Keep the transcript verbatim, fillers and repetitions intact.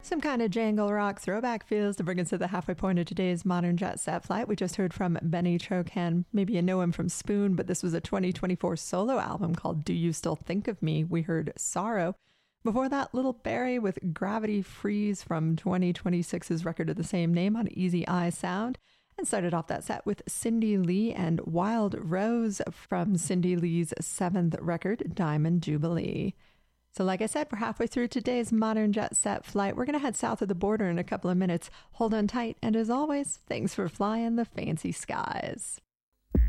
Some kind of jangle rock throwback feels to bring us to the halfway point of today's Modern Jet Set Flight. We just heard from Benny Chocan. Maybe you know him from Spoon, but this was a twenty twenty-four solo album called Do You Still Think of Me? We heard Sorrow. Before that, Little Barry with Gravity Freeze from twenty twenty-six's record of the same name on Easy Eye Sound. And started off that set with Cindy Lee and Wild Rose from Cindy Lee's seventh record, Diamond Jubilee. So like I said, we're halfway through today's Modern Jet Set Flight. We're going to head south of the border in a couple of minutes. Hold on tight, and as always, thanks for flying the fancy skies.